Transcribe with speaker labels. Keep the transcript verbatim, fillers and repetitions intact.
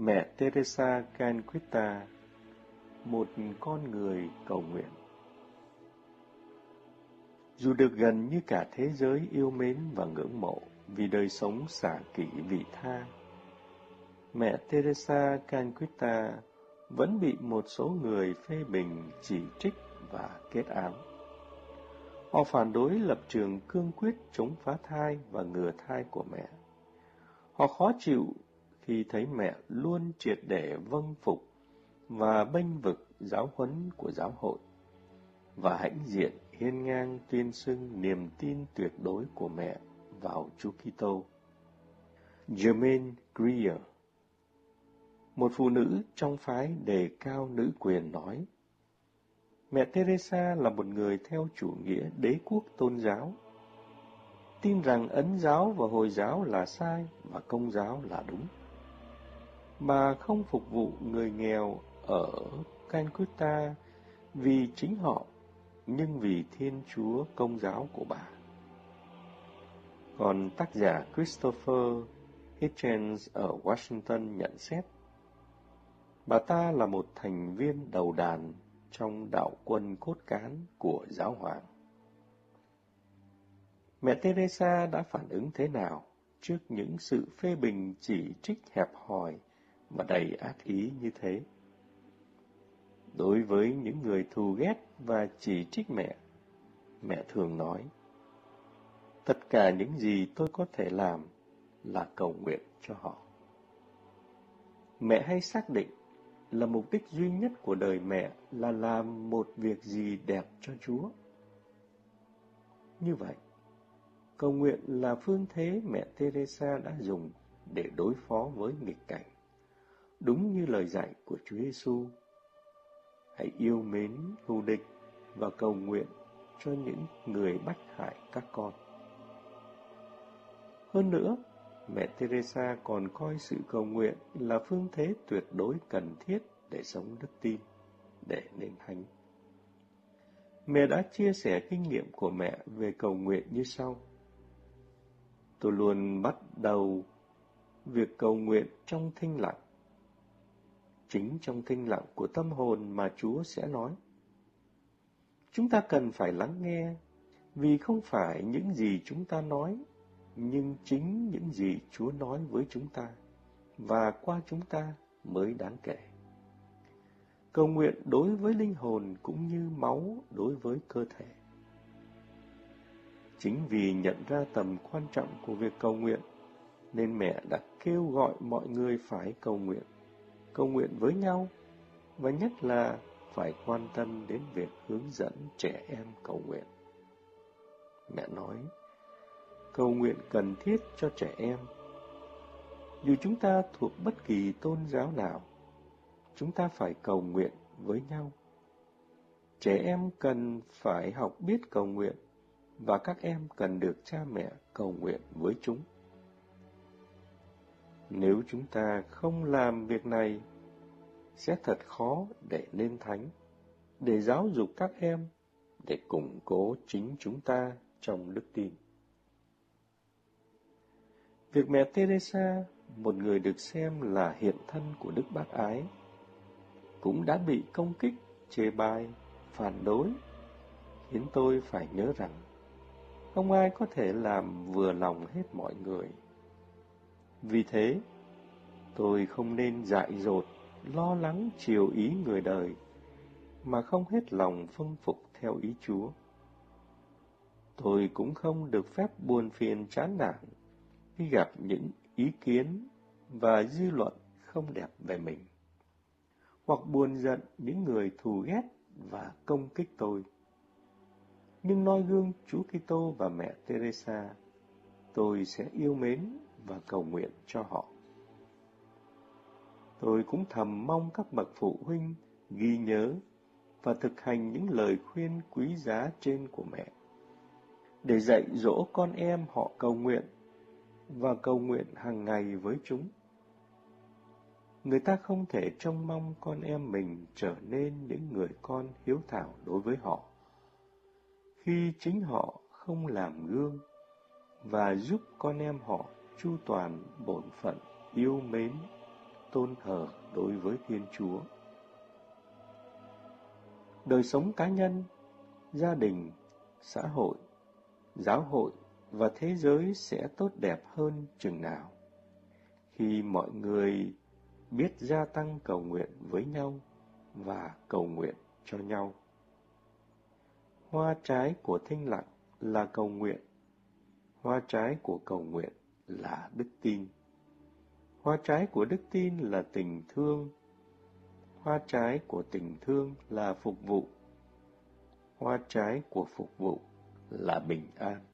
Speaker 1: Mẹ Teresa Calcutta, một con người cầu nguyện. Dù được gần như cả thế giới yêu mến và ngưỡng mộ vì đời sống xả kỷ vị tha, mẹ Teresa Calcutta vẫn bị một số người phê bình, chỉ trích và kết án. Họ phản đối lập trường cương quyết chống phá thai và ngừa thai của mẹ. Họ khó chịu khi thấy mẹ luôn triệt để vâng phục và bênh vực giáo huấn của giáo hội, và hãnh diện hiên ngang tuyên xưng niềm tin tuyệt đối của mẹ vào Chúa Kitô. Germaine Greer, một phụ nữ trong phái đề cao nữ quyền, nói: Mẹ Teresa là một người theo chủ nghĩa đế quốc tôn giáo, tin rằng Ấn giáo và Hồi giáo là sai và Công giáo là đúng. Bà không phục vụ người nghèo ở Calcutta vì chính họ, nhưng vì Thiên Chúa Công giáo của bà. Còn tác giả Christopher Hitchens ở Washington nhận xét, bà ta là một thành viên đầu đàn trong đạo quân cốt cán của giáo hoàng. Mẹ Teresa đã phản ứng thế nào trước những sự phê bình chỉ trích hẹp hòi và đầy ác ý như thế? Đối với những người thù ghét và chỉ trích mẹ, mẹ thường nói: tất cả những gì tôi có thể làm là cầu nguyện cho họ. Mẹ hay xác định là mục đích duy nhất của đời mẹ là làm một việc gì đẹp cho Chúa. Như vậy, cầu nguyện là phương thế mẹ Teresa đã dùng để đối phó với nghịch cảnh, đúng như lời dạy của Chúa Giêsu: hãy yêu mến thù địch và cầu nguyện cho những người bách hại các con. Hơn nữa, mẹ Teresa còn coi sự cầu nguyện là phương thế tuyệt đối cần thiết để sống đức tin, để nên thánh. Mẹ đã chia sẻ kinh nghiệm của mẹ về cầu nguyện như sau: tôi luôn bắt đầu việc cầu nguyện trong thinh lặng. Chính trong thinh lặng của tâm hồn mà Chúa sẽ nói. Chúng ta cần phải lắng nghe, vì không phải những gì chúng ta nói, nhưng chính những gì Chúa nói với chúng ta và qua chúng ta mới đáng kể. Cầu nguyện đối với linh hồn cũng như máu đối với cơ thể. Chính vì nhận ra tầm quan trọng của việc cầu nguyện, nên mẹ đã kêu gọi mọi người phải cầu nguyện, cầu nguyện với nhau, và nhất là phải quan tâm đến việc hướng dẫn trẻ em cầu nguyện. Mẹ nói, cầu nguyện cần thiết cho trẻ em. Dù chúng ta thuộc bất kỳ tôn giáo nào, chúng ta phải cầu nguyện với nhau. Trẻ em cần phải học biết cầu nguyện, và các em cần được cha mẹ cầu nguyện với chúng. Nếu chúng ta không làm việc này, sẽ thật khó để nên thánh, để giáo dục các em, để củng cố chính chúng ta trong đức tin. Việc mẹ Teresa, một người được xem là hiện thân của Đức Bác Ái, cũng đã bị công kích, chê bai, phản đối, khiến tôi phải nhớ rằng không ai có thể làm vừa lòng hết mọi người. Vì thế, tôi không nên dại dột, lo lắng chiều ý người đời, mà không hết lòng vâng phục theo ý Chúa. Tôi cũng không được phép buồn phiền chán nản khi gặp những ý kiến và dư luận không đẹp về mình, hoặc buồn giận những người thù ghét và công kích tôi. Nhưng noi gương Chúa Kitô và mẹ Teresa, tôi sẽ yêu mến và cầu nguyện cho họ. Tôi cũng thầm mong các bậc phụ huynh ghi nhớ và thực hành những lời khuyên quý giá trên của mẹ, để dạy dỗ con em họ cầu nguyện và cầu nguyện hàng ngày với chúng. Người ta không thể trông mong con em mình trở nên những người con hiếu thảo đối với họ, khi chính họ không làm gương và giúp con em họ chu toàn bổn phận yêu mến, tôn thờ đối với Thiên Chúa. Đời sống cá nhân, gia đình, xã hội, giáo hội và thế giới sẽ tốt đẹp hơn chừng nào khi mọi người biết gia tăng cầu nguyện với nhau và cầu nguyện cho nhau. Hoa trái của thinh lặng là cầu nguyện. Hoa trái của cầu nguyện là đức tin. Hoa trái của đức tin là tình thương. Hoa trái của tình thương là phục vụ. Hoa trái của phục vụ là bình an.